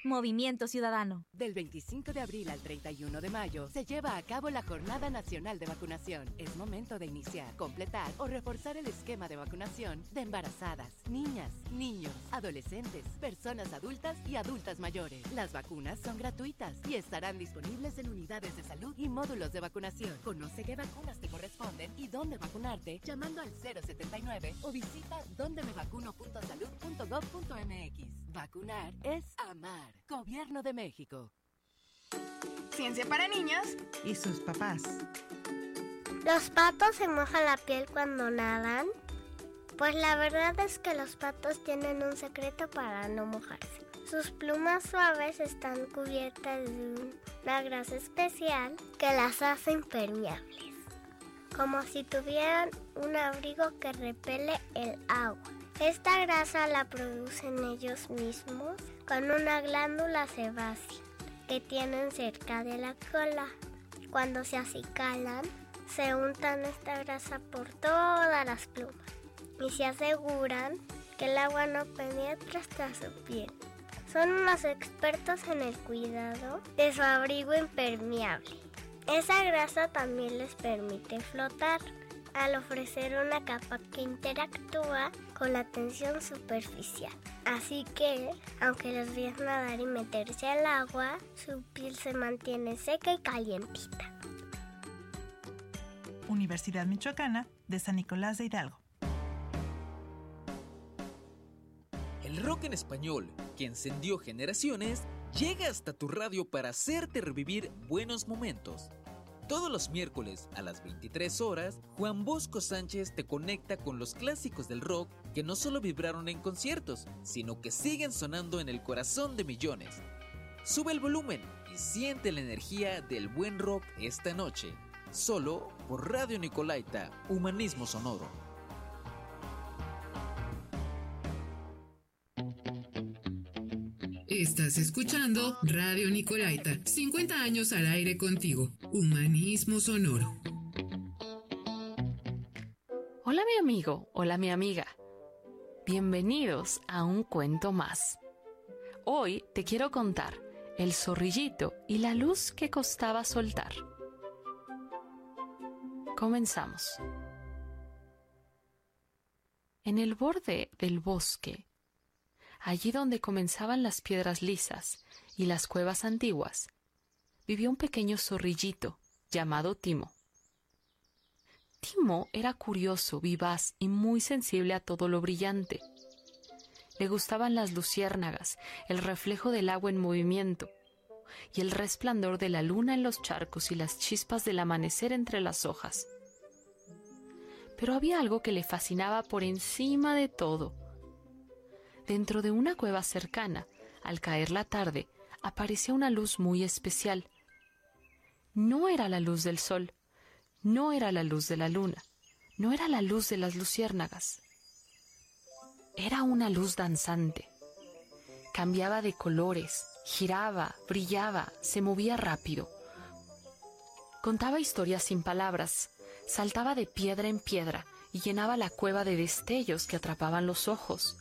Movimiento Ciudadano. Del 25 de abril al 31 de mayo se lleva a cabo la Jornada Nacional de Vacunación. Es momento de iniciar, completar o reforzar el esquema de vacunación de embarazadas, niñas, niños, adolescentes, personas adultas y adultas mayores. Las vacunas son gratuitas y estarán disponibles en unidades de salud y módulos de vacunación. Conoce qué vacunas te corresponden y dónde vacunarte llamando al 079 o visita dondemevacuno.salud.gov.mx. Vacunar es amar. Gobierno de México. Ciencia para niños y sus papás. ¿Los patos se mojan la piel cuando nadan? Pues la verdad es que los patos tienen un secreto para no mojarse. Sus plumas suaves están cubiertas de una grasa especial que las hace impermeables, como si tuvieran un abrigo que repele el agua. Esta grasa la producen ellos mismos con una glándula sebácea que tienen cerca de la cola. Cuando se acicalan, se untan esta grasa por todas las plumas y se aseguran que el agua no penetre hasta su piel. Son unos expertos en el cuidado de su abrigo impermeable. Esa grasa también les permite flotar al ofrecer una capa que interactúa con la tensión superficial. Así que, aunque los veas nadar y meterse al agua, su piel se mantiene seca y calientita. Universidad Michoacana de San Nicolás de Hidalgo. El rock en español, que encendió generaciones, llega hasta tu radio para hacerte revivir buenos momentos. Todos los miércoles a las 23 horas, Juan Bosco Sánchez te conecta con los clásicos del rock que no solo vibraron en conciertos, sino que siguen sonando en el corazón de millones. Sube el volumen y siente la energía del buen rock esta noche, solo por Radio Nicolaita, Humanismo Sonoro. Estás escuchando Radio Nicolaita, 50 años al aire contigo, Humanismo Sonoro. Hola mi amigo, hola mi amiga. Bienvenidos a un cuento más. Hoy te quiero contar El zorrillito y la luz que costaba soltar. Comenzamos. En el borde del bosque, allí donde comenzaban las piedras lisas y las cuevas antiguas, vivió un pequeño zorrillito llamado Timo. Timo era curioso, vivaz y muy sensible a todo lo brillante. Le gustaban las luciérnagas, el reflejo del agua en movimiento y el resplandor de la luna en los charcos y las chispas del amanecer entre las hojas. Pero había algo que le fascinaba por encima de todo. Dentro de una cueva cercana, al caer la tarde, aparecía una luz muy especial. No era la luz del sol, no era la luz de la luna, no era la luz de las luciérnagas. Era una luz danzante. Cambiaba de colores, giraba, brillaba, se movía rápido. Contaba historias sin palabras, saltaba de piedra en piedra y llenaba la cueva de destellos que atrapaban los ojos.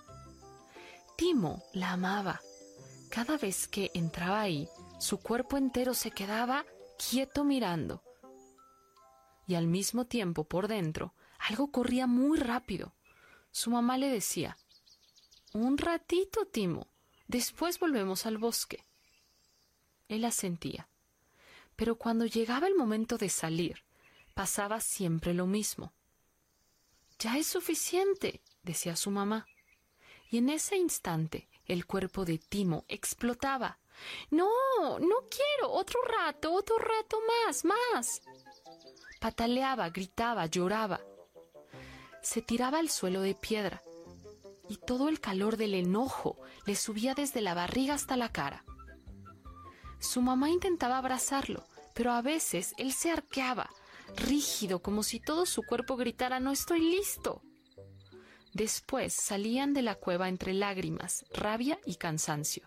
Timo la amaba. Cada vez que entraba ahí, su cuerpo entero se quedaba quieto mirando. Y al mismo tiempo, por dentro, algo corría muy rápido. Su mamá le decía: «Un ratito, Timo, después volvemos al bosque». Él asentía. Pero cuando llegaba el momento de salir, pasaba siempre lo mismo. «Ya es suficiente», decía su mamá. Y en ese instante el cuerpo de Timo explotaba. «No, no quiero, otro rato más». Pataleaba, gritaba, lloraba. Se tiraba al suelo de piedra y todo el calor del enojo le subía desde la barriga hasta la cara. Su mamá intentaba abrazarlo, pero a veces él se arqueaba, rígido, como si todo su cuerpo gritara: «No estoy listo». Después salían de la cueva entre lágrimas, rabia y cansancio.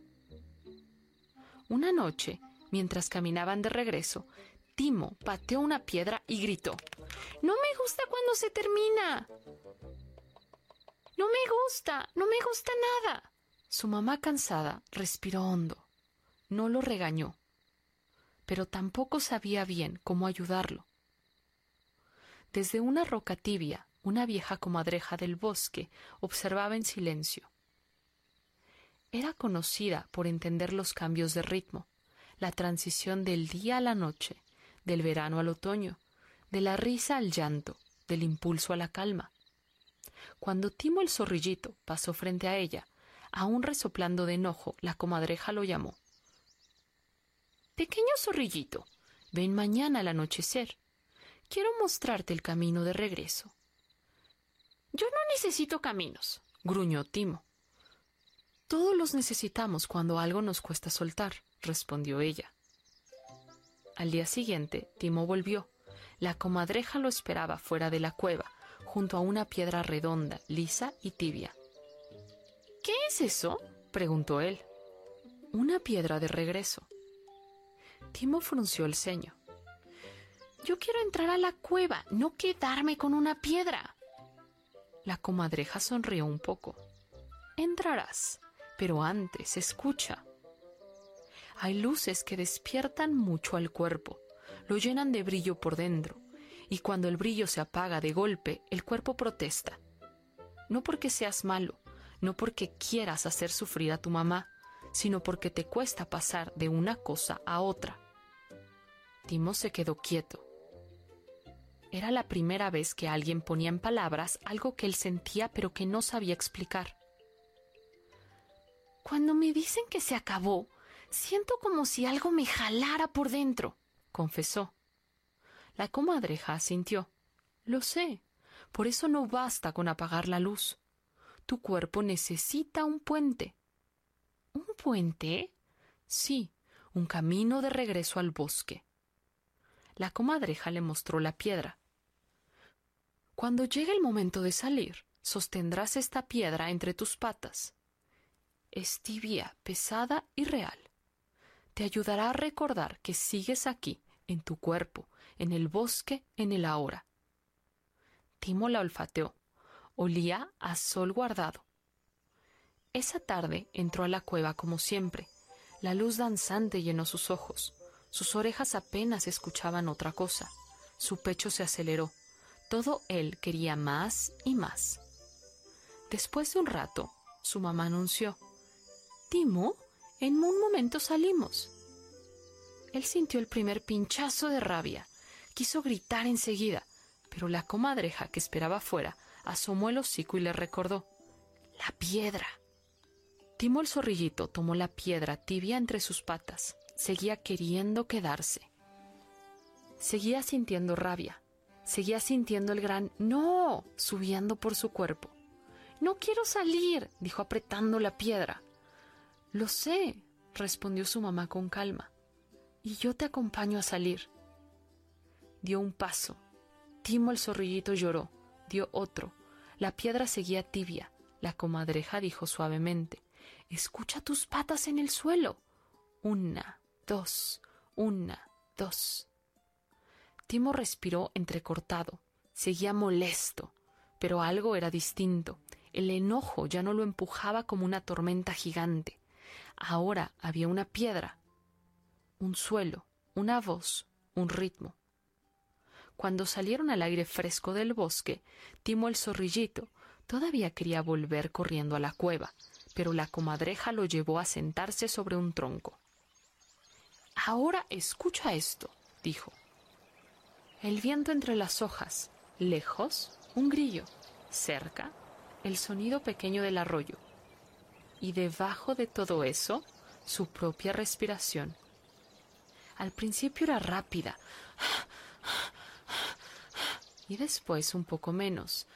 Una noche, mientras caminaban de regreso, Timo pateó una piedra y gritó: «No me gusta cuando se termina. No me gusta nada». Su mamá, cansada, respiró hondo. No lo regañó, pero tampoco sabía bien cómo ayudarlo. Desde una roca tibia, una vieja comadreja del bosque observaba en silencio. Era conocida por entender los cambios de ritmo, la transición del día a la noche, del verano al otoño, de la risa al llanto, del impulso a la calma. Cuando Timo el zorrillito pasó frente a ella, aún resoplando de enojo, la comadreja lo llamó. «Pequeño zorrillito, ven mañana al anochecer. Quiero mostrarte el camino de regreso». «Yo no necesito caminos», gruñó Timo. «Todos los necesitamos cuando algo nos cuesta soltar», respondió ella. Al día siguiente, Timo volvió. La comadreja lo esperaba fuera de la cueva, junto a una piedra redonda, lisa y tibia. «¿Qué es eso?», preguntó él. «Una piedra de regreso». Timo frunció el ceño. «Yo quiero entrar a la cueva, no quedarme con una piedra». La comadreja sonrió un poco. «Entrarás, pero antes escucha. Hay luces que despiertan mucho al cuerpo, lo llenan de brillo por dentro, y cuando el brillo se apaga de golpe, el cuerpo protesta. No porque seas malo, no porque quieras hacer sufrir a tu mamá, sino porque te cuesta pasar de una cosa a otra». Timo se quedó quieto. Era la primera vez que alguien ponía en palabras algo que él sentía pero que no sabía explicar. «Cuando me dicen que se acabó, siento como si algo me jalara por dentro», confesó. La comadreja asintió. «Lo sé, por eso no basta con apagar la luz. Tu cuerpo necesita un puente». «¿Un puente?» «Sí, un camino de regreso al bosque». La comadreja le mostró la piedra. «Cuando llegue el momento de salir, sostendrás esta piedra entre tus patas. Es tibia, pesada y real. Te ayudará a recordar que sigues aquí, en tu cuerpo, en el bosque, en el ahora». Timo la olfateó. Olía a sol guardado. Esa tarde entró a la cueva como siempre. La luz danzante llenó sus ojos. Sus orejas apenas escuchaban otra cosa. Su pecho se aceleró. Todo él quería más y más. Después de un rato, su mamá anunció: «Timo, en un momento salimos». Él sintió el primer pinchazo de rabia. Quiso gritar enseguida, pero la comadreja que esperaba afuera asomó el hocico y le recordó: «La piedra». Timo el zorrillito tomó la piedra tibia entre sus patas. Seguía queriendo quedarse. Seguía sintiendo rabia. Seguía sintiendo el gran «no» subiendo por su cuerpo. «No quiero salir», dijo apretando la piedra. «Lo sé», respondió su mamá con calma. «Y yo te acompaño a salir». Dio un paso. Timo el zorrillito lloró. Dio otro. La piedra seguía tibia. La comadreja dijo suavemente: «Escucha tus patas en el suelo». 1, 2, 1, 2. Timo respiró entrecortado. Seguía molesto, pero algo era distinto. El enojo ya no lo empujaba como una tormenta gigante. Ahora había una piedra, un suelo, una voz, un ritmo. Cuando salieron al aire fresco del bosque, Timo el zorrillito todavía quería volver corriendo a la cueva, pero la comadreja lo llevó a sentarse sobre un tronco. «Ahora escucha esto», dijo. El viento entre las hojas, lejos, un grillo, cerca, el sonido pequeño del arroyo. Y debajo de todo eso, su propia respiración. Al principio era rápida, y después un poco menos.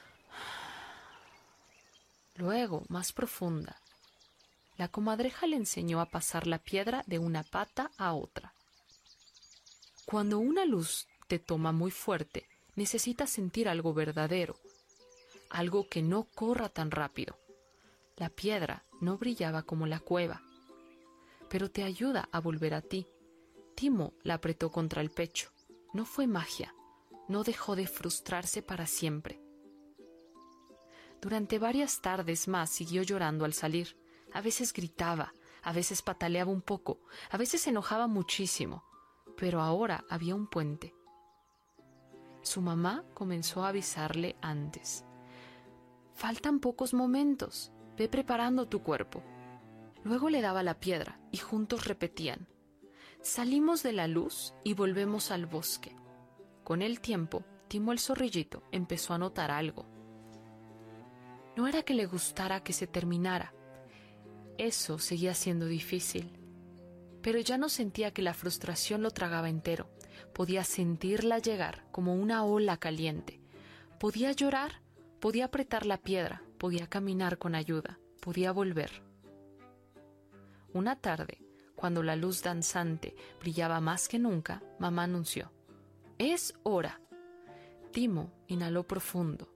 Luego más profunda. La comadreja le enseñó a pasar la piedra de una pata a otra. Cuando una luz te toma muy fuerte, necesitas sentir algo verdadero, algo que no corra tan rápido. La piedra no brillaba como la cueva, pero te ayuda a volver a ti. Timo la apretó contra el pecho. No fue magia, no dejó de frustrarse para siempre. Durante varias tardes más siguió llorando al salir, A veces gritaba, a veces pataleaba un poco, a veces se enojaba muchísimo, pero ahora había un puente. Su mamá comenzó a avisarle antes. Faltan pocos momentos, ve preparando tu cuerpo. Luego le daba la piedra y juntos repetían. Salimos de la luz y volvemos al bosque. Con el tiempo, Timo el zorrillito empezó a notar algo. No era que le gustara que se terminara. Eso seguía siendo difícil. Pero ya no sentía que la frustración lo tragaba entero. Podía sentirla llegar como una ola caliente. Podía llorar, podía apretar la piedra, podía caminar con ayuda, podía volver. Una tarde, cuando la luz danzante brillaba más que nunca, mamá anunció: ¡Es hora! Timo inhaló profundo.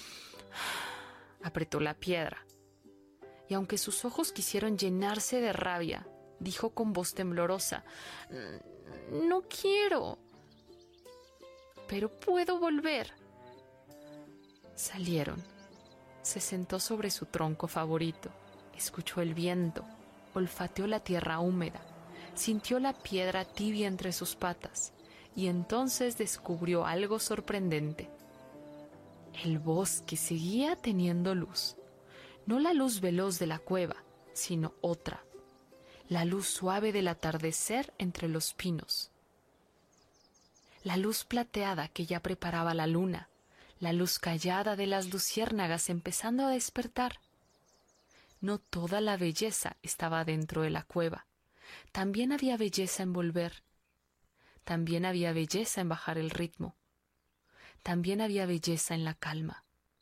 Apretó la piedra. Y aunque sus ojos quisieron llenarse de rabia, dijo con voz temblorosa: «No quiero, pero puedo volver». Salieron. Se sentó sobre su tronco favorito, escuchó el viento, olfateó la tierra húmeda, sintió la piedra tibia entre sus patas y entonces descubrió algo sorprendente. El bosque seguía teniendo luz, no la luz veloz de la cueva, sino otra, la luz suave del atardecer entre los pinos, la luz plateada que ya preparaba la luna, la luz callada de las luciérnagas empezando a despertar. No toda la belleza estaba dentro de la cueva. También había belleza en volver. También había belleza en bajar el ritmo. También había belleza en la calma.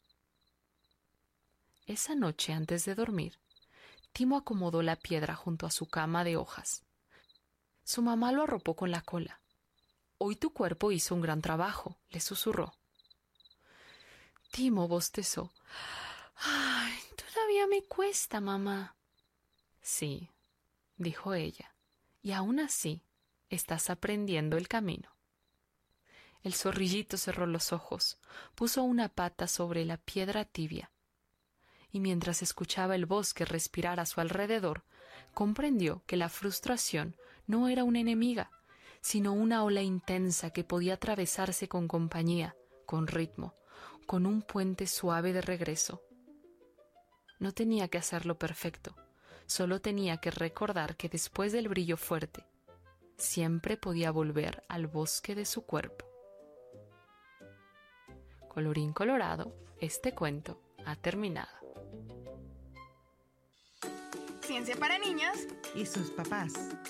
Esa noche, antes de dormir, Timo acomodó la piedra junto a su cama de hojas. Su mamá lo arropó con la cola. «Hoy tu cuerpo hizo un gran trabajo», le susurró. Timo bostezó. «Ay, todavía me cuesta, mamá». «Sí», dijo ella, «y aún así estás aprendiendo el camino». El zorrillito cerró los ojos, puso una pata sobre la piedra tibia, y mientras escuchaba el bosque respirar a su alrededor, comprendió que la frustración no era una enemiga, sino una ola intensa que podía atravesarse con compañía, con ritmo, con un puente suave de regreso. No tenía que hacerlo perfecto, solo tenía que recordar que después del brillo fuerte, siempre podía volver al bosque de su cuerpo. Colorín colorado, este cuento ha terminado. Ciencia para niños y sus papás.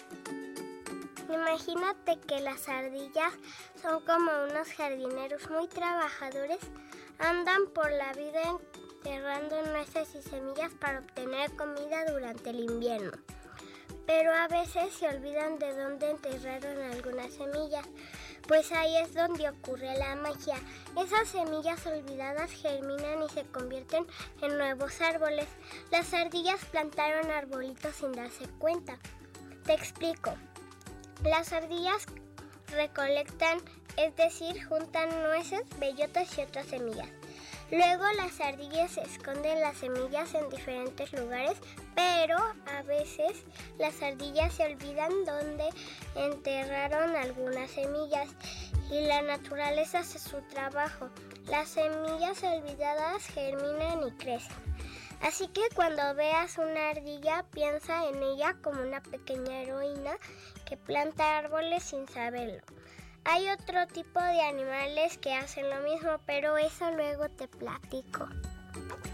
Imagínate que las ardillas son como unos jardineros muy trabajadores. Andan por la vida enterrando nueces y semillas para obtener comida durante el invierno. Pero a veces se olvidan de dónde enterraron algunas semillas, pues ahí es donde ocurre la magia. Esas semillas olvidadas germinan y se convierten en nuevos árboles. Las ardillas plantaron arbolitos sin darse cuenta. Te explico. Las ardillas recolectan, es decir, juntan nueces, bellotas y otras semillas. Luego las ardillas esconden las semillas en diferentes lugares, pero a veces las ardillas se olvidan dónde enterraron algunas semillas y la naturaleza hace su trabajo. Las semillas olvidadas germinan y crecen. Así que cuando veas una ardilla, piensa en ella como una pequeña heroína que planta árboles sin saberlo. Hay otro tipo de animales que hacen lo mismo, pero eso luego te platico.